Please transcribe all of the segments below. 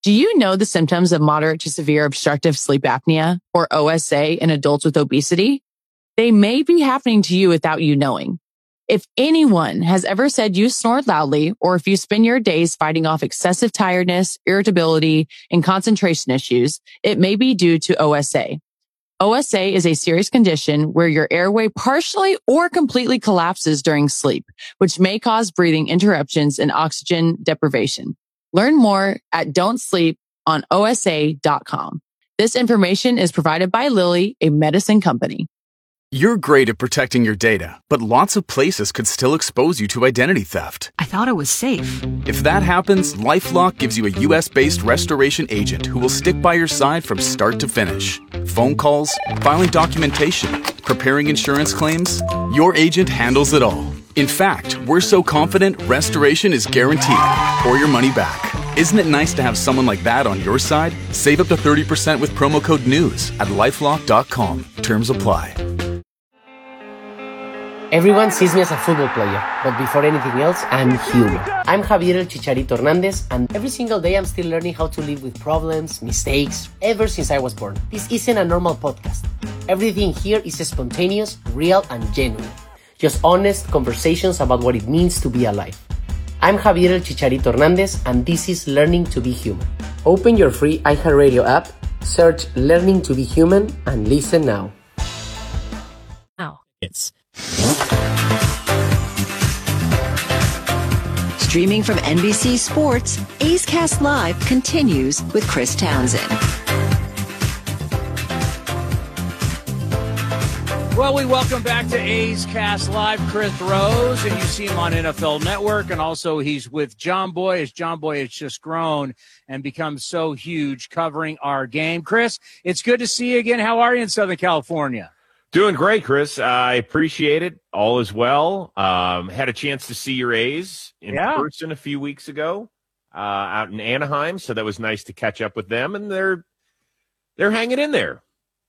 Do you know the symptoms of moderate to severe obstructive sleep apnea, or OSA, in adults with obesity? They may be happening to you without you knowing. If anyone has ever said you snore loudly, or if you spend your days fighting off excessive tiredness, irritability, and concentration issues, it may be due to OSA. OSA is a serious condition where your airway partially or completely collapses during sleep, which may cause breathing interruptions and oxygen deprivation. Learn more at don'tsleeponosa.com. This information is provided by Lilly, a medicine company. You're great at protecting your data, but lots of places could still expose you to identity theft. I thought it was safe. If that happens, LifeLock gives you a U.S.-based restoration agent who will stick by your side from start to finish. Phone calls, filing documentation, preparing insurance claims, your agent handles it all. In fact, we're so confident restoration is guaranteed or your money back. Isn't it nice to have someone like that on your side? Save up to 30% with promo code NEWS at LifeLock.com. Terms apply. Everyone sees me as a football player, but before anything else, I'm human. I'm Javier El Chicharito Hernandez, and every single day I'm still learning how to live with problems, mistakes, ever since I was born. This isn't a normal podcast. Everything here is spontaneous, real, and genuine. Just honest conversations about what it means to be alive. I'm Javier El Chicharito Hernandez, and this is Learning to be Human. Open your free iHeartRadio app, search Learning to be Human, and listen now. Streaming from NBC Sports, A's Cast Live continues with Chris Townsend. Well, we welcome back to A's Cast Live, Chris Rose, and you see him on NFL Network, and also he's with John Boy, as John Boy has just grown and become so huge covering our game. Chris, it's good to see you again. How are you in Southern California? Doing great, Chris. I appreciate it. All is well. Had a chance to see your A's in person a few weeks ago out in Anaheim, so that was nice to catch up with them, and they're hanging in there.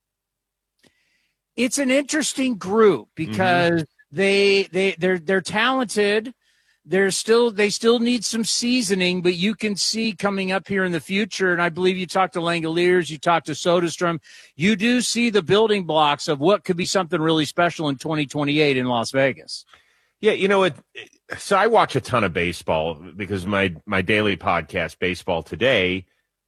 It's an interesting group because they're talented. They still need some seasoning, but you can see coming up here in the future, and I believe you talked to Langoliers, you talked to Soderstrom, you do see the building blocks of what could be something really special in 2028 in Las Vegas. Yeah, you know, so I watch a ton of baseball because my daily podcast, Baseball Today,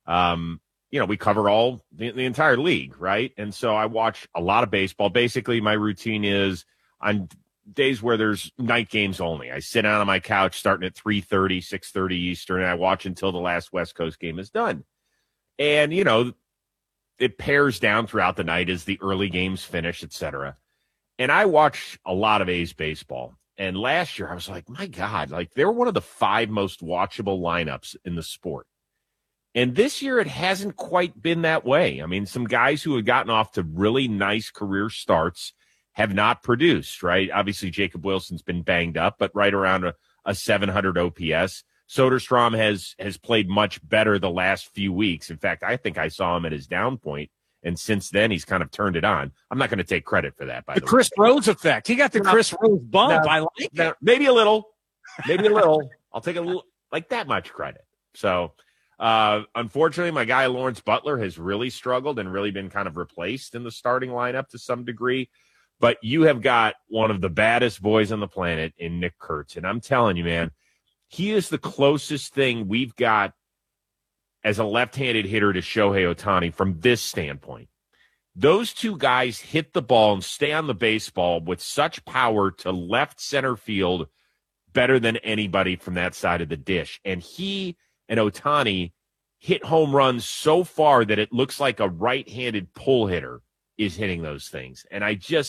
we cover all the entire league, right? And so I watch a lot of baseball. Basically, my routine is on days where there's night games only, I sit down on my couch starting at 3:30, 6:30 Eastern, and I watch until the last West Coast game is done. And, you know, it pairs down throughout the night as the early games finish, etc. And I watch a lot of A's baseball. And last year I was like, my God, like they're one of the 5 most watchable lineups in the sport. And this year it hasn't quite been that way. I mean, some guys who have gotten off to really nice career starts have not produced, right? Obviously, Jacob Wilson's been banged up, but right around a 700 OPS. Soderstrom has played much better the last few weeks. In fact, I think I saw him at his down point, and since then he's kind of turned it on. I'm not going to take credit for that, by the way. The Chris Rose effect. He got the Chris Rose bump. I like it. Maybe a little. I'll take a little, like that much credit. So, unfortunately, my guy Lawrence Butler has really struggled and really been kind of replaced in the starting lineup to some degree. But you have got one of the baddest boys on the planet in Nick Kurtz. And I'm telling you, man, he is the closest thing we've got as a left-handed hitter to Shohei Ohtani from this standpoint. Those two guys hit the ball and stay on the baseball with such power to left center field better than anybody from that side of the dish. And he and Ohtani hit home runs so far that it looks like a right-handed pull hitter is hitting those things. And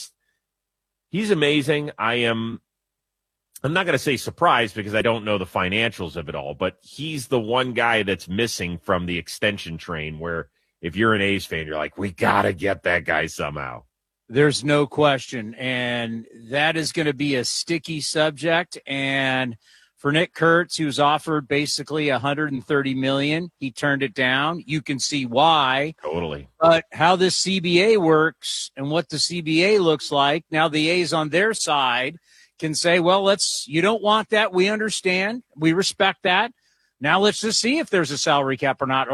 he's amazing. I'm not going to say surprised because I don't know the financials of it all, but he's the one guy that's missing from the extension train where if you're an A's fan, you're like, we got to get that guy somehow. There's no question. And that is going to be a sticky subject. And for Nick Kurtz, he was offered basically $130 million. He turned it down. You can see why. Totally. But how this CBA works and what the CBA looks like, now the A's on their side can say, well, you don't want that. We understand. We respect that. Now let's just see if there's a salary cap or not.